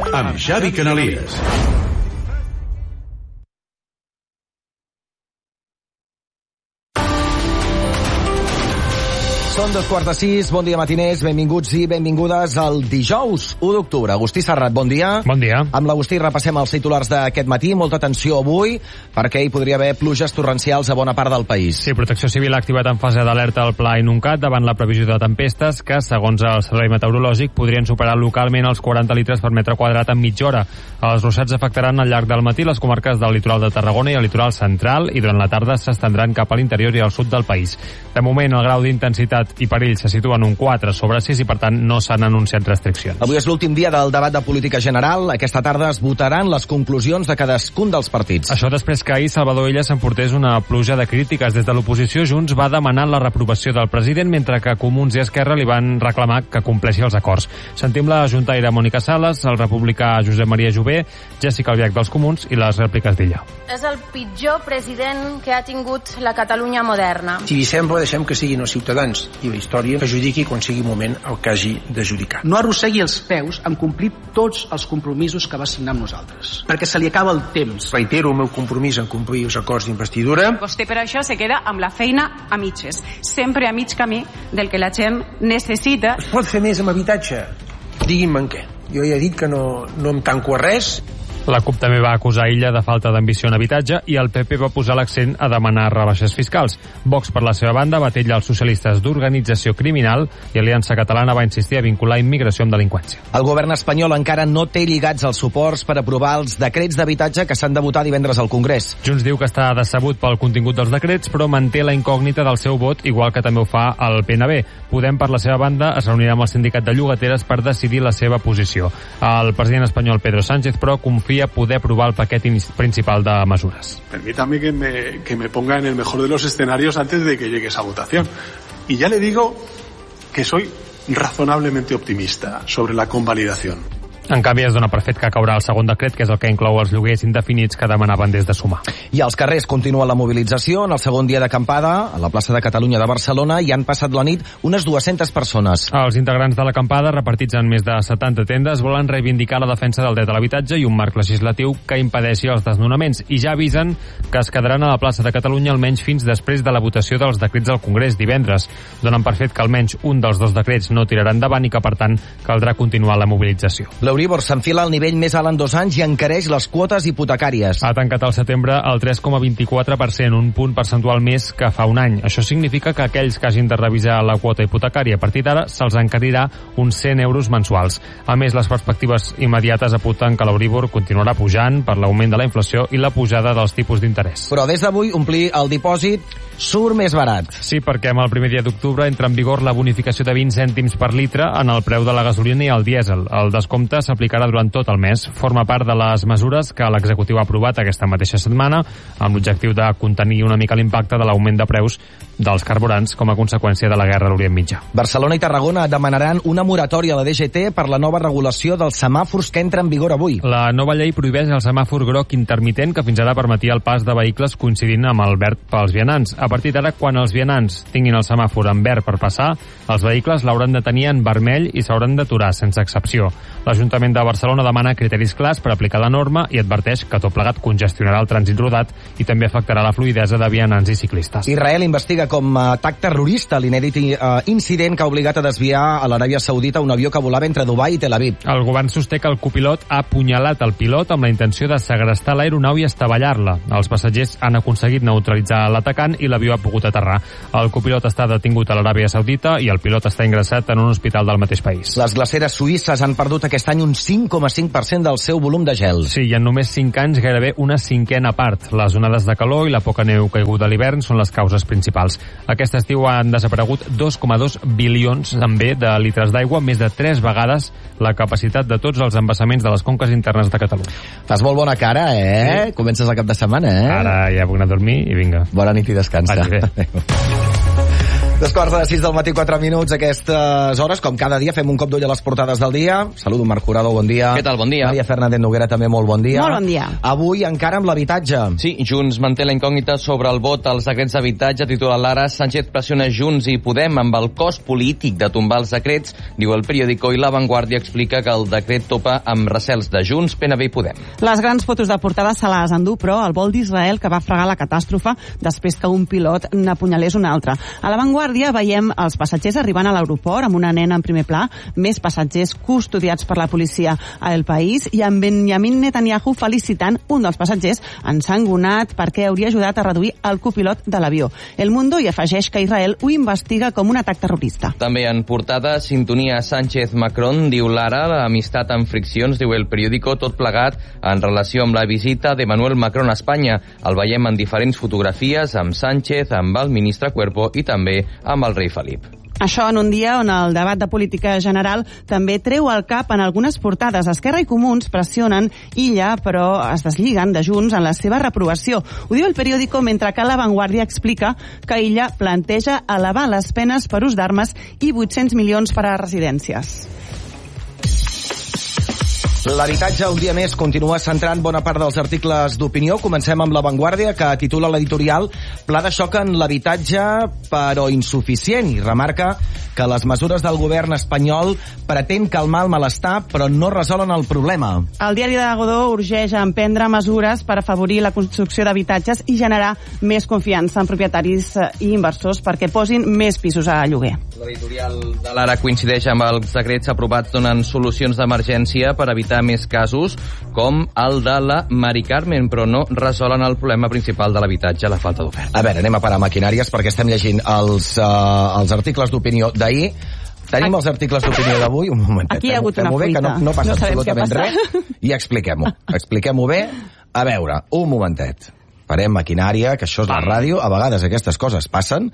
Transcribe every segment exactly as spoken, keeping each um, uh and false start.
amb Xavi Canalies. Són dos quarts de sis, bon dia matiners, benvinguts i benvingudes al dijous u d'octubre. Agustí Serrat, bon dia. Bon dia. Amb l'Agustí repassem els titulars d'aquest matí. Molta atenció avui, perquè hi podria haver pluges torrencials a bona part del país. Sí, Protecció Civil ha activat en fase d'alerta el Pla Inuncat davant la previsió de tempestes que, segons el Servei Meteorològic, podrien superar localment els quaranta litres per metre quadrat en mitja hora. Els ruixats afectaran al llarg del matí les comarques del litoral de Tarragona i el litoral central i durant la tarda s'estendran cap a l'interior i al sud del país. De moment, el grau d'intensitat i perill se situen un quatre sobre sis i, per tant, no s'han anunciat restriccions. Avui és l'últim dia del debat de política general. Aquesta tarda es votaran les conclusions de cadascun dels partits. Això després que ahir Salvador Illa s'emportés una pluja de crítiques. Des de l'oposició, Junts va demanar la reprovació del president, mentre que Comuns i Esquerra li van reclamar que compleixi els acords. Sentim la juntaire Mònica Sales, el republicà Josep Maria Jové, Jessica Albiach dels Comuns i les rèpliques d'Illa. És el pitjor president que ha tingut la Catalunya moderna. Si li sembla, deixem que siguin els ciutadans i la història que judiqui quan sigui moment el que hagi de judicar. No arrossegui els peus en complir tots els compromisos que va signar amb nosaltres, perquè se li acaba el temps. Reitero el meu compromís en complir els acords d'investidura. Vostè per això se queda amb la feina a mitges, sempre a mig camí del que la gent necessita. Es pot fer més amb habitatge? Digui'm en què. Jo ja he dit que no, no em tanco a res. La CUP també va acusar Illa de falta d'ambició en habitatge i el P P va posar l'accent a demanar rebaixes fiscals. Vox, per la seva banda, va titllar els socialistes d'organització criminal i Aliança Catalana va insistir a vincular immigració amb delinqüència. El govern espanyol encara no té lligats els suports per aprovar els decrets d'habitatge que s'han de votar divendres al Congrés. Junts diu que està decebut pel contingut dels decrets, però manté la incògnita del seu vot, igual que també ho fa el P N B. Podem, per la seva banda, es reunirà amb el sindicat de llogateres per decidir la seva posició. El president espanyol Pedro Sánchez, però, confia poder aprovar el paquet principal de mesures. Permítame que me, que me ponga en el mejor de los escenarios antes de que llegue esa votación. Y ya le digo que soy razonablemente optimista sobre la convalidación. En canvi, es dona per fet que caurà el segon decret, que és el que inclou els lloguers indefinits que demanaven des de Sumar. I als carrers continua la mobilització. En el segon dia d'acampada, a la plaça de Catalunya de Barcelona, hi han passat la nit unes dues-centes persones. Els integrants de l'acampada, repartits en més de setanta tendes, volen reivindicar la defensa del dret a l'habitatge i un marc legislatiu que impedeixi els desnonaments. I ja avisen que es quedaran a la plaça de Catalunya almenys fins després de la votació dels decrets al Congrés divendres. Donen per fet que almenys un dels dos decrets no tirarà endavant i que, per tant, caldrà continuar la mobilització. L'Euribor s'enfila al nivell més alt en dos anys i encareix les quotes hipotecàries. Ha tancat al setembre el tres coma vint-i-quatre per cent, un punt percentual més que fa un any. Això significa que aquells que hagin de revisar la quota hipotecària a partir d'ara se'ls encarirà uns cent euros mensuals. A més, les perspectives immediates apunten que l'Euribor continuarà pujant per l'augment de la inflació i la pujada dels tipus d'interès. Però des d'avui omplir el dipòsit surt més barat. Sí, perquè amb el primer dia d'octubre entra en vigor la bonificació de vint cèntims per litre en el preu de la gasolina i el dièsel. El descompte s'aplicarà durant tot el mes. Forma part de les mesures que l'executiu ha aprovat aquesta mateixa setmana amb l'objectiu de contenir una mica l'impacte de l'augment de preus dels carburants com a conseqüència de la guerra a l'Orient Mitjà. Barcelona i Tarragona demanaran una moratòria a la D G T per la nova regulació dels semàfors que entra en vigor avui. La nova llei prohibeix el semàfor groc intermitent que fins ara permetia el pas de vehicles coincidint amb el verd pels vianants. A partir d'ara, quan els vianants tinguin el semàfor en verd per passar, els vehicles l'hauran de tenir en vermell i s'hauran d'aturar sense excepció. L'Ajuntament de Barcelona demana criteris clars per aplicar la norma i adverteix que tot plegat congestionarà el trànsit rodat i també afectarà la fluïdesa de vianants i ciclistes. Israel investiga com a atac terrorista l'inèdit uh, incident que ha obligat a desviar a l'Aràbia Saudita un avió que volava entre Dubai i Tel Aviv. El govern sosté que el copilot ha apunyalat el pilot amb la intenció de segrestar l'aeronau i estavellar-la. Els passatgers han aconseguit neutralitzar l'atacant i l'avió ha pogut aterrar. El copilot està detingut a l'Aràbia Saudita i el pilot està ingressat en un hospital del mateix país. Les glaceres suïsses han perdut aquest any un cinc coma cinc per cent del seu volum de gel. Sí, i en només cinc anys gairebé una cinquena part. Les onades de calor i la poca neu caiguda a l'hivern són les causes principals. Aquest estiu han desaparegut dos coma dos bilions també de litres d'aigua, més de tres vegades la capacitat de tots els embassaments de les conques internes de Catalunya. Fas molt bona cara, eh? Sí. Comences el cap de setmana, eh? Ara ja puc anar a dormir i vinga. Bona nit i descansa. Vagi bé. Dos quarts de sis del matí, quatre minuts, aquestes hores. Com cada dia, fem un cop d'ull a les portades del dia. Saludo, Marc Jurado, bon dia. Què tal, bon dia. Maria Fernández Noguera, també molt bon dia. Molt bon dia. Avui encara amb l'habitatge. Sí, Junts manté la incògnita sobre el vot als decrets d'habitatge. Titular Lara, Sánchez pressiona Junts i Podem amb el cost polític de tombar els decrets. Diu El Periódico, i La Vanguardia explica que el decret topa amb recels de Junts, P N B i Podem. Les grans fotos de portada se les endú, però el vol d'Israel que va fregar la catàstrofe després que un pilot n'apunyalés un altre. A La Vanguardia veiem els passatgers arribant a l'aeroport amb una nena en primer pla, més passatgers custodiats per la policia a El País i amb Benjamin Netanyahu felicitant un dels passatgers ensangonat perquè hauria ajudat a reduir el copilot de l'avió. El Mundo hi afegeix que Israel ho investiga com un atac terrorista. També en portada, sintonia Sánchez-Macron, diu Lara, l'amistat amb friccions, diu El Periódico, tot plegat en relació amb la visita d'Emmanuel Macron a Espanya. El veiem en diferents fotografies amb Sánchez, amb el ministre Cuerpo i també amb el rei Felip. Això en un dia on el debat de política general també treu el cap en algunes portades. Esquerra i Comuns pressionen Illa, però es deslliguen de Junts en la seva reprovació. Ho diu El Periódico, mentre que La Vanguardia explica que Illa planteja elevar les penes per ús d'armes i vuit-cents milions per a residències. L'habitatge un dia més continua centrant bona part dels articles d'opinió. Comencem amb La Vanguardia, que titula l'editorial Pla de xoc en l'habitatge, però insuficient, i remarca que les mesures del govern espanyol pretén calmar el malestar, però no resolen el problema. El diari de Godó urgeix a emprendre mesures per afavorir la construcció d'habitatges i generar més confiança en propietaris i inversors perquè posin més pisos a lloguer. L'editorial de l'Ara coincideix amb els decrets aprovats donant solucions d'emergència per evitar més casos com el de la Mari Carmen, però no resolen el problema principal de l'habitatge, la falta d'oferta. A veure, anem a parar maquinàries perquè estem llegint els, uh, els articles d'opinió d'ahir. Tenim els articles d'opinió d'avui. Un momentet. Aquí hi ha hagut una bé, que no, no passa no absolutament res. I expliquem-ho. Expliquem-ho bé. A veure, un momentet. Parem maquinària, que això és la ràdio. A vegades aquestes coses passen.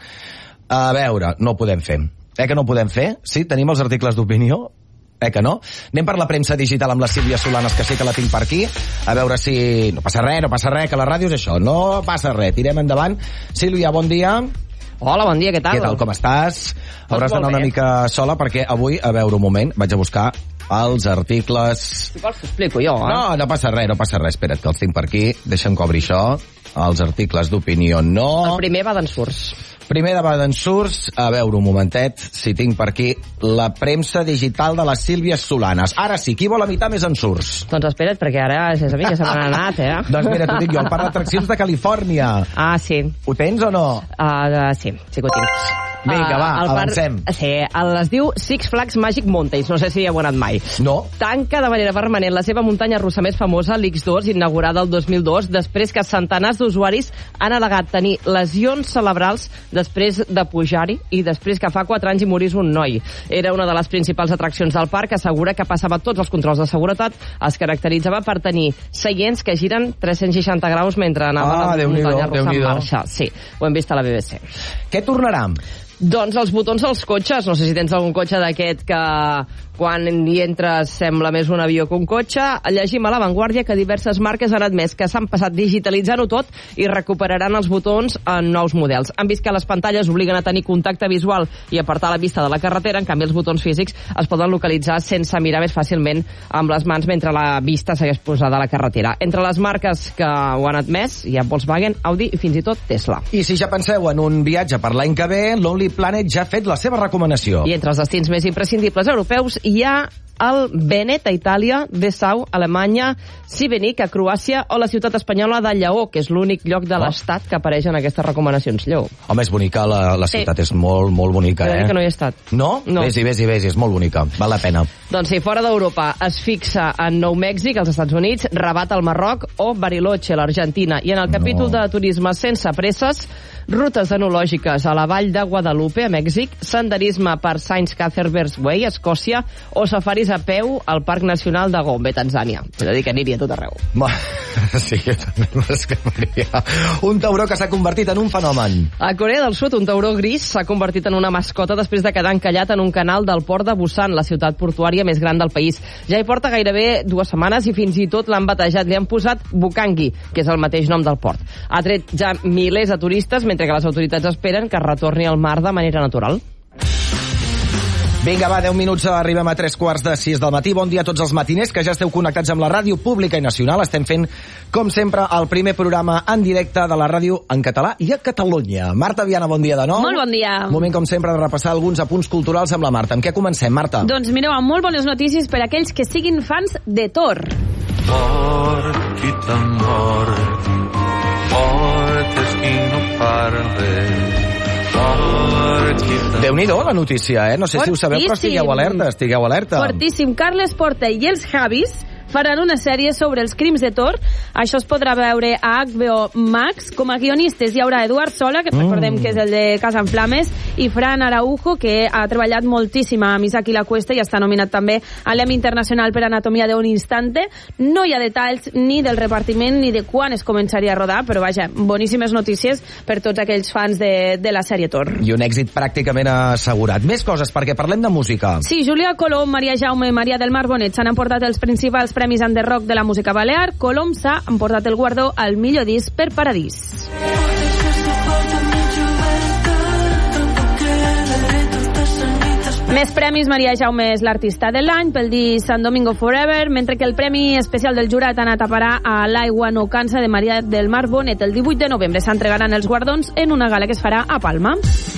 A veure, no ho podem fer. Eh que no ho podem fer? Sí, tenim els articles d'opinió. Eh que no? Anem per la premsa digital amb la Sílvia Solanes, que sí que la tinc per aquí. A veure si... No passa res, no passa res, que la ràdio és això. No passa res. Tirem endavant. Sílvia, bon dia. Hola, bon dia, què tal? Què tal, com estàs? Hauràs d'anar una mica sola perquè avui, a veure un moment, vaig a buscar els articles... Si vols t'ho explico jo, eh? No, no passa res, no passa res. Espera't, que els tinc per aquí. Deixa'm cobrir això. Els articles d'opinió no... El primer va d'en surts. Primer de Badensurs, a veure un momentet, si tinc per aquí la premsa digital de la Sílvia Solanes. Ara sí, qui vol imitar més en surts? Doncs espera't, perquè ara és a mi que se m'han anat, eh? Doncs mira, t'ho dic jo, el parc d'atraccions de Califòrnia. Ah, sí. Ho tens o no? Uh, sí, sí que ho tinc. Vinga, va, uh, avancem. Par... Sí, el, es diu Six Flags Magic Mountains, no sé si hi heu anat mai. No. Tanca de manera permanent la seva muntanya russa més famosa, l'X dos, inaugurada el dos mil dos, després que centenars d'usuaris han al·legat tenir lesions cerebrals després de pujar-hi i després que fa quatre anys hi morís un noi. Era una de les principals atraccions del parc, assegura que passava tots els controls de seguretat, es caracteritzava per tenir seients que giren tres-cents seixanta graus mentre anava ah, la muntanya russa en Déu-n'hi-do. marxa. Sí, ho hem vist a la B B C. Què tornarà? Doncs els botons dels cotxes. No sé si tens algun cotxe d'aquest que quan hi entres sembla més un avió que un cotxe. Llegim a La Vanguardia que diverses marques han admès que s'han passat digitalitzant-ho tot i recuperaran els botons en nous models. Han vist que les pantalles obliguen a tenir contacte visual i apartar la vista de la carretera, en canvi els botons físics es poden localitzar sense mirar més fàcilment amb les mans mentre la vista segueix posada a la carretera. Entre les marques que ho han admès hi ha Volkswagen, Audi i fins i tot Tesla. I si ja penseu en un viatge per l'any que ve, Lonely Planet ja ha fet la seva recomanació. I entre els destins més imprescindibles europeus hi ha el Venet a Itàlia, Dessau, Alemanya, Šibenik a Croàcia o la ciutat espanyola de Lleó, que és l'únic lloc de l'estat que apareix en aquestes recomanacions. Lleó. Home, és bonica, la, la ciutat sí. És molt, molt bonica, eh? Que no hi he estat. No? No. Vés-hi, vés-hi, vés-hi, és molt bonica, val la pena. Doncs sí, fora d'Europa es fixa en Nou Mèxic, als Estats Units, Rabat al Marroc o Bariloche, l'Argentina. I en el capítol no. de turisme sense presses, rutes enològiques a la vall de Guadalupe, a Mèxic, senderisme per Saint Cuthbert's Way, a Escòcia, o safaris safaris a peu al Parc Nacional de Gombe, Tanzània. És a dir, que aniria tot arreu. Sí, jo també m'escaparia. Un tauró que s'ha convertit en un fenomen. A Corea del Sud, un tauró gris s'ha convertit en una mascota després de quedar encallat en un canal del port de Busan, la ciutat portuària més gran del país. Ja hi porta gairebé dues setmanes i fins i tot l'han batejat. Li han posat Bukangi, que és el mateix nom del port. Ha tret ja milers de turistes, mentre que les autoritats esperen que retorni al mar de manera natural. Vinga, va, deu minuts, arribem a tres quarts de sis del matí. Bon dia a tots els matiners que ja esteu connectats amb la ràdio pública i nacional. Estem fent, com sempre, el primer programa en directe de la ràdio en català i a Catalunya. Marta Viana, bon dia de nou. Molt bon dia. Moment, com sempre, de repassar alguns apunts culturals amb la Marta. Amb què comencem, Marta? Doncs mireu, amb molt bones notícies per a aquells que siguin fans de Thor. Mort, qui t'ha mort, mort és qui no parla. Déu-n'hi-do la notícia, eh? No sé si ho sabeu, però estigueu alerta, estigueu alerta. Fortíssim. Carles Porta i els Javis faran una sèrie sobre els crims de Thor. Això es podrà veure a H B O Max. Com a guionistes hi haurà Eduard Sola, que recordem mm. que és el de Casa en Flames, i Fran Araujo, que ha treballat moltíssim amb Isaac i la Cuesta i està nominat també a l'Emmy Internacional per Anatomia d'un Instante. No hi ha detalls ni del repartiment ni de quan es començaria a rodar, però vaja, boníssimes notícies per tots aquells fans de, de la sèrie Thor. I un èxit pràcticament assegurat. Més coses, perquè parlem de música. Sí, Julià Colom, Maria Jaume i Maria del Mar Bonet s'han emportat els principals premis en The Rock de la música balear. Colom s'ha emportat el guardó al millor disc per Paradís. Més premis, Maria Jaume és l'artista de l'any pel disc San Domingo Forever, mentre que el premi especial del jurat ha anat a parar a L'aigua no cansa de Maria del Mar Bonet. El divuit de novembre s'entregaran els guardons en una gala que es farà a Palma.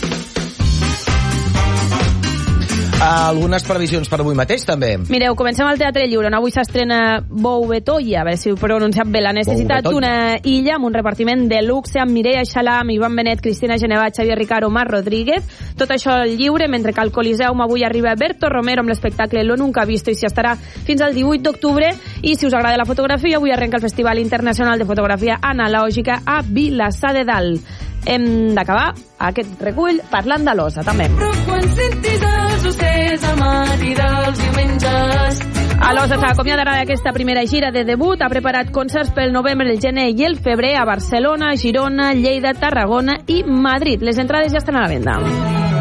Algunes previsions per avui mateix, també. Mireu, comencem al Teatre Lliure, on avui s'estrena Bouvetoia, a veure si ho pronunciat bé. La necessitat d'una illa amb un repartiment de luxe amb Mireia Xalam, Ivan Benet, Cristina Genevat, Xavier Ricaro, Mar Rodríguez. Tot això al Lliure, mentre que al Coliseum avui arriba Berto Romero amb l'espectacle Lo Nunca Visto i s'hi estarà fins al divuit d'octubre. I si us agrada la fotografia, avui arrenca el Festival Internacional de Fotografia Analògica a Vilassar de Dalt. Hem d'acabar aquest recull parlant de l'Osa, també. Però quan sentis els ocells al matí dels diumenges... A l'Osa s'acomiadarà d'aquesta primera gira de debut. Ha preparat concerts pel novembre, el gener i el febrer a Barcelona, Girona, Lleida, Tarragona i Madrid. Les entrades ja estan a la venda.